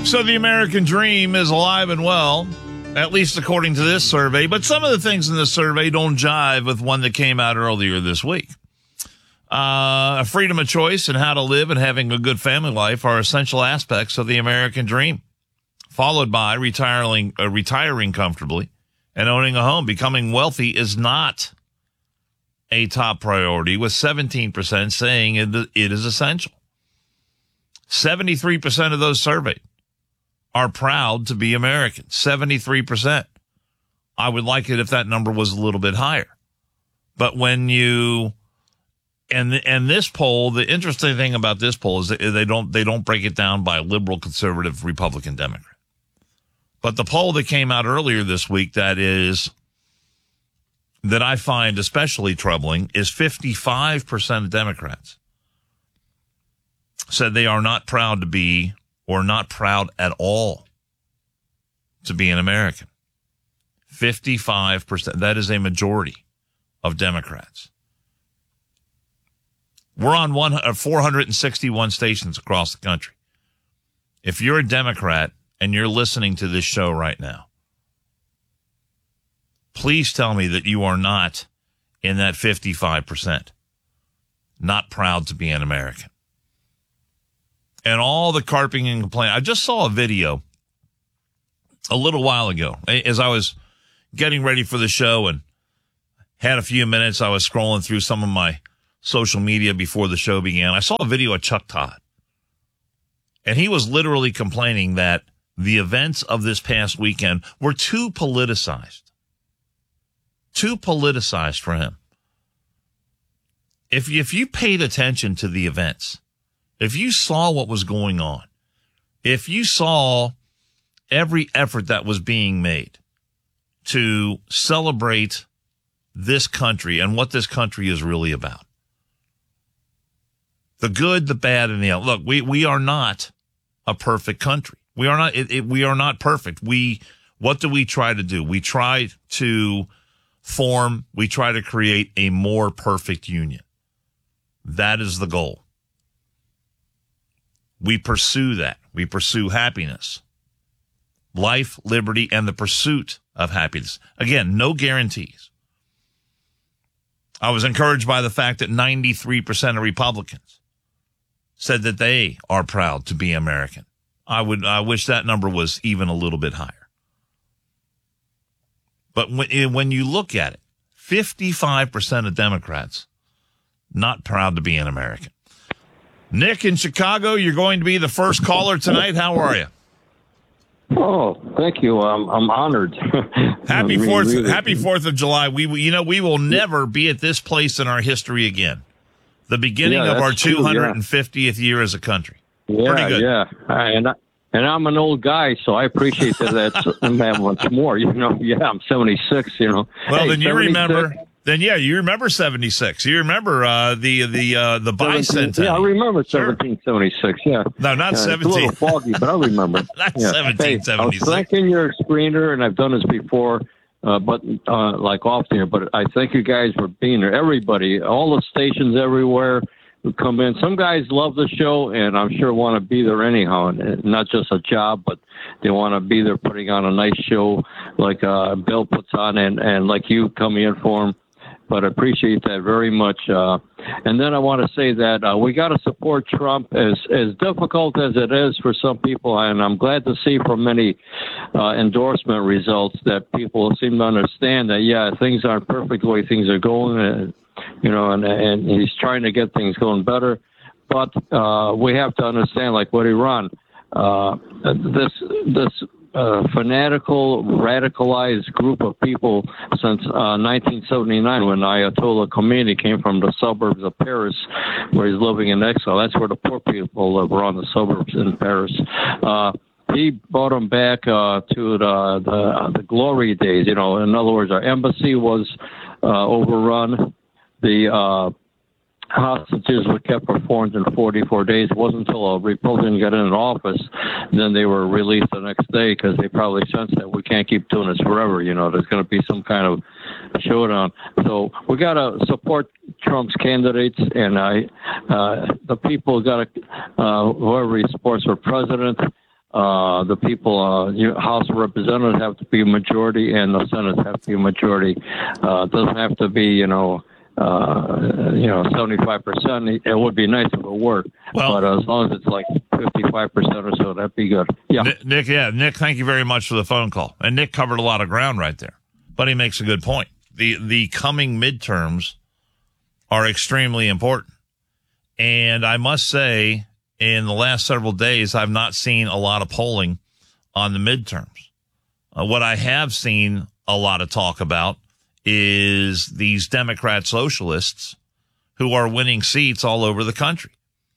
So the American dream is alive and well, at least according to this survey. But some of the things in this survey don't jive with one that came out earlier this week. Freedom of choice and how to live and having a good family life are essential aspects of the American dream, followed by retiring comfortably and owning a home. Becoming wealthy is not a top priority, with 17% saying it is essential. 73% of those surveyed are proud to be American. 73%. I would like it if that number was a little bit higher. But when you, and this poll, the interesting thing about this poll is that they don't break it down by liberal, conservative, Republican, Democrat. But the poll that came out earlier this week that I find especially troubling is 55% of Democrats said they are not proud to be, or not proud at all to be an American. 55%. That is a majority of Democrats. We're on 461 stations across the country. If you're a Democrat and you're listening to this show right now, please tell me that you are not in that 55%, not proud to be an American. And all the carping and complaining. I just saw a video a little while ago as I was getting ready for the show and had a few minutes. I was scrolling through some of my social media before the show began. I saw a video of Chuck Todd, and he was literally complaining that the events of this past weekend were too politicized for him. If you paid attention to the events, if you saw what was going on, if you saw every effort that was being made to celebrate this country and what this country is really about, the good, the bad, and the ugly. Look, we are not a perfect country. We are not. We are not perfect. What do we try to do? We try to create a more perfect union. That is the goal. We pursue that. We pursue happiness, life, liberty, and the pursuit of happiness. Again, no guarantees. I was encouraged by the fact that 93% of Republicans said that they are proud to be American. I wish that number was even a little bit higher. But when you look at it, 55% of Democrats not proud to be an American. Nick in Chicago, you're going to be the first caller tonight. How are you? Oh, thank you. I'm honored. Happy 4th of July. We will never be at this place in our history again. The beginning of our 250th year as a country. Yeah, pretty good. Yeah. And I'm an old guy, so I appreciate that much more. I'm 76, Well, hey, then you 76. remember. Then, you remember 76. You remember the bicentennial. Yeah, I remember 1776, yeah. No, not 17. It's a little foggy, but I remember. Not 1776. Hey, I was thanking your screener, and I've done this before, like off there, but I thank you guys for being there. Everybody, all the stations everywhere who come in. Some guys love the show, and I'm sure want to be there anyhow, and not just a job, but they want to be there putting on a nice show like Bill puts on, and like you coming in for him. But I appreciate that very much. And then I want to say that we got to support Trump, as difficult as it is for some people. And I'm glad to see from many endorsement results that people seem to understand that, yeah, things aren't perfect the way things are going, and he's trying to get things going better. But we have to understand, like with Iran, this fanatical, radicalized group of people since 1979, when Ayatollah Khomeini came from the suburbs of Paris, where he's living in exile. That's where the poor people live, around the suburbs in Paris. He brought them back to the glory days. In other words, our embassy was overrun. The hostages were kept for 444 days. It wasn't until a Republican got in office, then they were released the next day, because they probably sensed that we can't keep doing this forever. There's going to be some kind of showdown. So we got to support Trump's candidates, and the people got to, whoever he supports for president, the people, House of Representatives have to be a majority, and the Senate have to be a majority. It doesn't have to be, 75%. It would be nice if it were, but as long as it's like 55% or so, that'd be good. Yeah, Nick, thank you very much for the phone call. And Nick covered a lot of ground right there, but he makes a good point. The coming midterms are extremely important, and I must say, in the last several days, I've not seen a lot of polling on the midterms. What I have seen a lot of talk about is these Democrat socialists who are winning seats all over the country.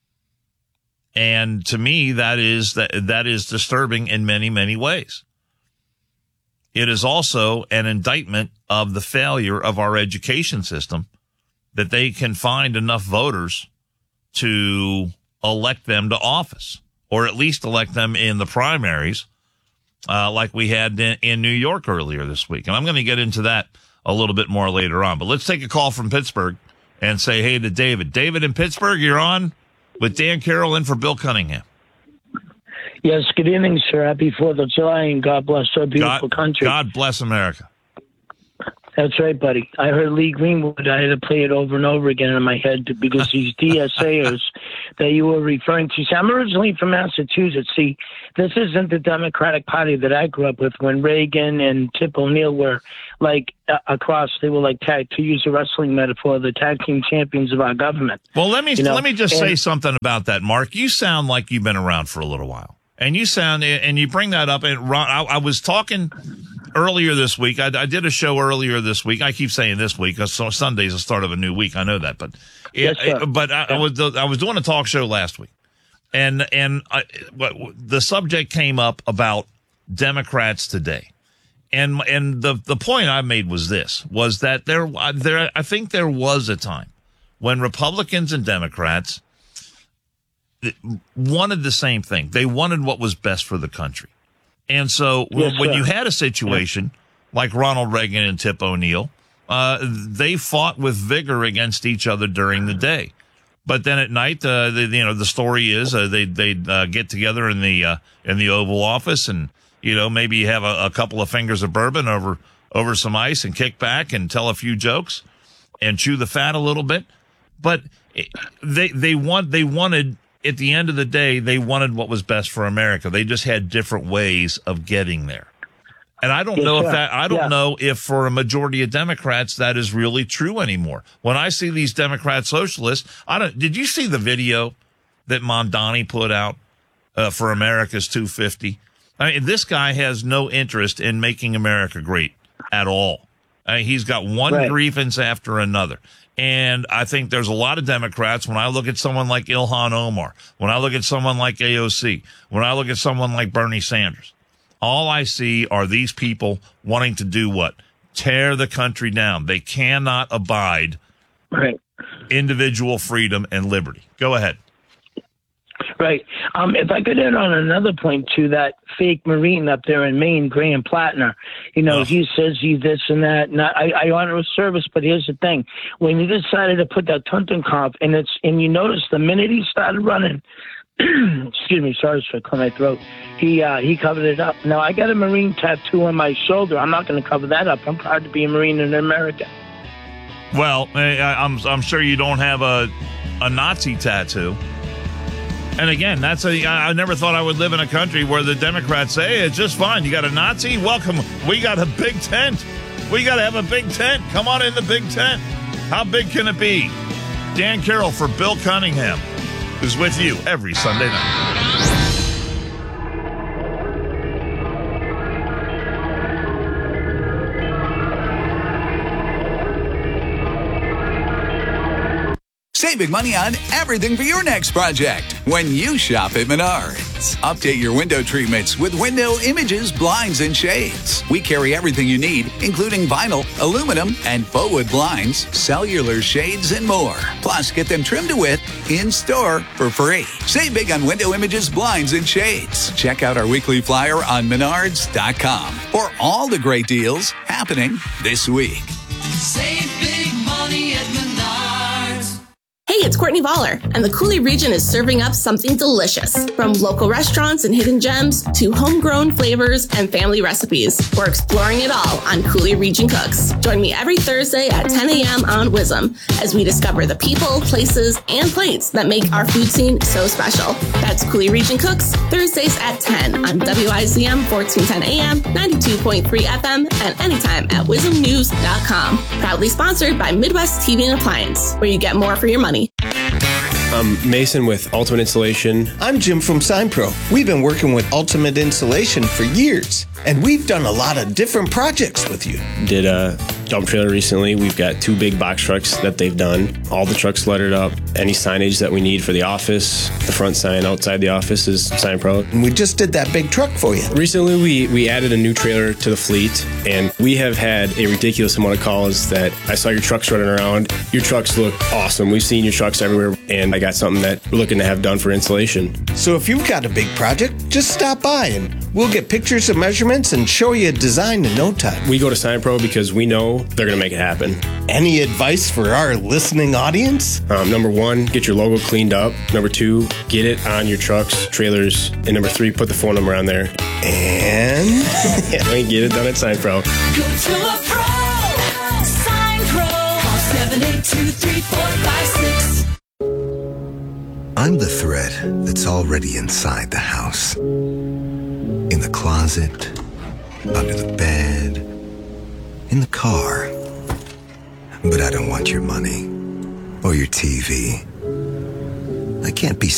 And to me, that is disturbing in many, many ways. It is also an indictment of the failure of our education system that they can find enough voters to elect them to office, or at least elect them in the primaries, like we had in New York earlier this week. And I'm going to get into that a little bit more later on. But let's take a call from Pittsburgh and say hey to David. David in Pittsburgh, you're on with Dan Carroll in for Bill Cunningham. Yes, good evening, sir. Happy 4th of July, and God bless our beautiful country. God bless America. That's right, buddy. I heard Lee Greenwood. I had to play it over and over again in my head because these DSAers that you were referring to. See, I'm originally from Massachusetts. See, this isn't the Democratic Party that I grew up with when Reagan and Tip O'Neill were like across. They were like to use a wrestling metaphor, the tag team champions of our government. Well, let me just say something about that, Mark. You sound like you've been around for a little while. And you bring that up. And Ron, I was talking earlier this week. I did a show earlier this week. I keep saying this week because Sunday's the start of a new week. I know that, but I was doing a talk show last week, and the subject came up about Democrats today, and the point I made was that I think there was a time when Republicans and Democrats wanted the same thing. They wanted what was best for the country. And so when you had a situation like Ronald Reagan and Tip O'Neill, they fought with vigor against each other during the day. But then at night, the story is they get together in the Oval Office, and maybe you have a couple of fingers of bourbon over some ice and kick back and tell a few jokes and chew the fat a little bit. But they wanted. At the end of the day, they wanted what was best for America. They just had different ways of getting there. And I don't know if for a majority of Democrats that is really true anymore. When I see these Democrat socialists, did you see the video that Mondani put out for America's 250? I mean, this guy has no interest in making America great at all. I mean, he's got one grievance after another. And I think there's a lot of Democrats, when I look at someone like Ilhan Omar, when I look at someone like AOC, when I look at someone like Bernie Sanders, all I see are these people wanting to do what? Tear the country down. They cannot abide individual freedom and liberty. Go ahead. Right. If I could add on another point to that fake Marine up there in Maine, Graham Plattner, he says he's this and that. And I honor his service, but here's the thing. When you decided to put that Tuntenkopf, and you notice the minute he started running, excuse me, sorry for clearing my throat, he covered it up. Now, I got a Marine tattoo on my shoulder. I'm not going to cover that up. I'm proud to be a Marine in America. Well, I'm sure you don't have a Nazi tattoo. And again, I never thought I would live in a country where the Democrats say, hey, it's just fine. You got a Nazi? Welcome. We got a big tent. We got to have a big tent. Come on in the big tent. How big can it be? Dan Carroll for Bill Cunningham, who's with you every Sunday night. Save big money on everything for your next project when you shop at Menards. Update your window treatments with Window Images Blinds and Shades. We carry everything you need, including vinyl, aluminum, and faux wood blinds, cellular shades, and more. Plus, get them trimmed to width in-store for free. Save big on Window Images Blinds and Shades. Check out our weekly flyer on Menards.com for all the great deals happening this week. Save big money at Menards. Hey, it's Courtney Voller, and the Cooley region is serving up something delicious. From local restaurants and hidden gems to homegrown flavors and family recipes, we're exploring it all on Cooley Region Cooks. Join me every Thursday at 10 a.m. on WISM as we discover the people, places, and plates that make our food scene so special. That's Cooley Region Cooks, Thursdays at 10 on WIZM 1410 AM, 92.3 FM, and anytime at WISMnews.com. Proudly sponsored by Midwest TV and Appliance, where you get more for your money. I'm Mason with Ultimate Insulation. I'm Jim from SignPro. We've been working with Ultimate Insulation for years, and we've done a lot of different projects with you. Did a dump trailer recently. We've got 2 big box trucks that they've done. All the trucks lettered up. Any signage that we need for the office, the front sign outside the office is SignPro. And we just did that big truck for you. Recently, we added a new trailer to the fleet, and we have had a ridiculous amount of calls that I saw your trucks running around. Your trucks look awesome. We've seen your trucks everywhere, and I got something that we're looking to have done for insulation. So if you've got a big project, just stop by and we'll get pictures and measurements and show you a design in no time. We go to SignPro because we know they're going to make it happen. Any advice for our listening audience? Number 1, get your logo cleaned up. Number 2, get it on your trucks, trailers. And number 3, put the phone number on there. And get it done at SignPro. Go to a pro. SignPro. Call 782-3456. I'm the thread that's already inside the house. In the closet, under the bed, in the car. But I don't want your money or your TV. I can't be